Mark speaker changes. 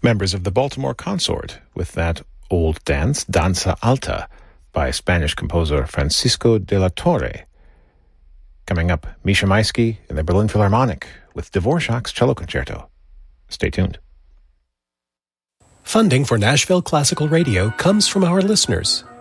Speaker 1: members of the Baltimore Consort with that old dance, Danza Alta, by Spanish composer Francisco de la Torre. Coming up, Misha Maisky and the Berlin Philharmonic with Dvorak's Cello Concerto. Stay tuned.
Speaker 2: Funding for Nashville Classical Radio comes from our listeners,